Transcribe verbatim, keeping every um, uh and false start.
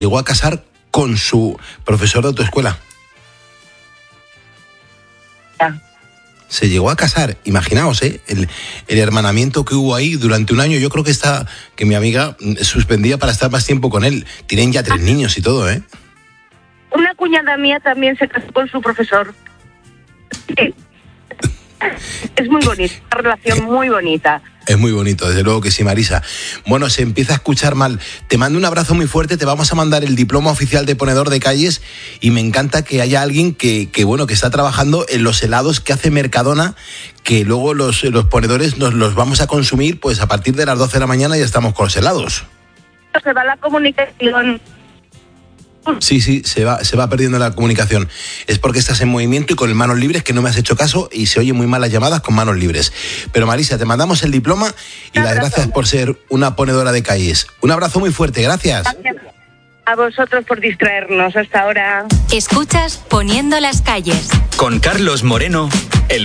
llegó a casar con su profesor de autoescuela. Ya. Se llegó a casar, imaginaos, ¿eh? el, el hermanamiento que hubo ahí durante un año. Yo creo que está, que mi amiga suspendía para estar más tiempo con él. Tienen ya tres niños y todo, ¿eh? Una cuñada mía también se casó con su profesor. Sí. Es muy bonita, una relación muy bonita. Es muy bonito, desde luego que sí, Marisa. Bueno, se empieza a escuchar mal. Te mando un abrazo muy fuerte, te vamos a mandar el diploma oficial de ponedor de calles y me encanta que haya alguien que, que bueno, que está trabajando en los helados que hace Mercadona, que luego los, los ponedores nos los vamos a consumir, pues a partir de las doce de la mañana ya estamos con los helados. Se va la comunicación. Sí, sí, se va, se va perdiendo la comunicación. Es porque estás en movimiento y con manos libres, que no me has hecho caso y se oyen muy mal las llamadas con manos libres. Pero Marisa, te mandamos el diploma y las gracias por ser una ponedora de calles. Un abrazo muy fuerte, gracias. Gracias a vosotros por distraernos. Hasta ahora. Escuchas Poniendo las calles. Con Carlos Moreno.